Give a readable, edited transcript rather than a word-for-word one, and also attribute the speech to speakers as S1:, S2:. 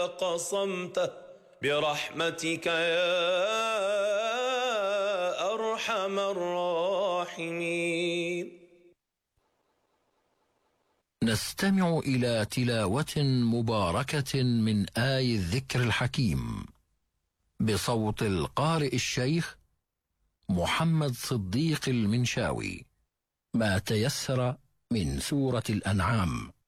S1: قصمته برحمتك يا أرحم الراحمين.
S2: نستمع إلى تلاوة مباركة من آي الذكر الحكيم بصوت القارئ الشيخ محمد صديق المنشاوي، ما تيسر من سورة الأنعام.